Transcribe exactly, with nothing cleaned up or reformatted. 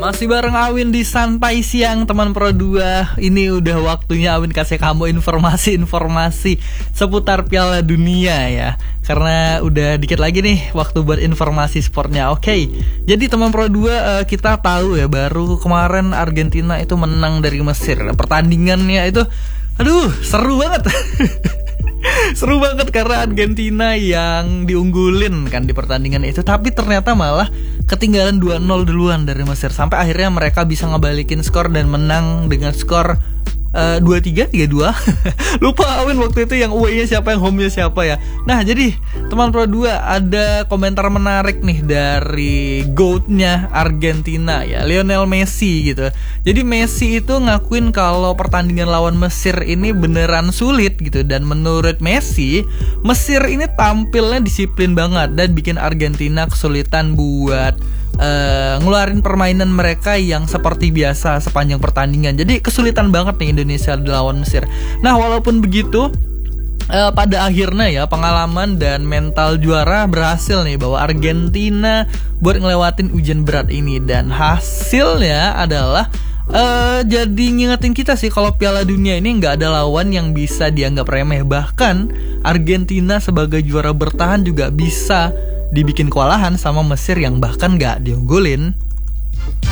Masih bareng Awin di Santai Siang teman Pro dua. Ini udah waktunya Awin kasih kamu informasi-informasi seputar Piala Dunia ya. Karena udah dikit lagi nih waktu buat informasi sportnya. Oke, jadi teman Pro dua, uh, kita tahu ya, baru kemarin Argentina itu menang dari Mesir. Pertandingannya itu aduh seru banget. Seru banget karena Argentina yang diunggulin kan di pertandingan itu, tapi ternyata malah ketinggalan dua nol duluan dari Mesir. Sampai akhirnya mereka bisa ngebalikin skor dan menang dengan skor uh, dua tiga, tiga dua. Lupa Awin waktu itu yang away-nya siapa, yang home-nya siapa ya. Nah jadi teman Pro dua, ada komentar menarik nih dari GOAT-nya Argentina ya, Lionel Messi gitu. Jadi Messi itu ngakuin kalau pertandingan lawan Mesir ini beneran sulit gitu. Dan menurut Messi, Mesir ini tampilnya disiplin banget dan bikin Argentina kesulitan buat Uh, ngeluarin permainan mereka yang seperti biasa sepanjang pertandingan. Jadi kesulitan banget nih Indonesia lawan Mesir. Nah walaupun begitu, uh, pada akhirnya ya pengalaman dan mental juara berhasil nih bawa Argentina buat ngelewatin ujian berat ini. Dan hasilnya adalah uh, jadi ngingetin kita sih kalau Piala Dunia ini gak ada lawan yang bisa dianggap remeh. Bahkan Argentina sebagai juara bertahan juga bisa dibikin kewalahan sama Mesir yang bahkan gak diunggulin.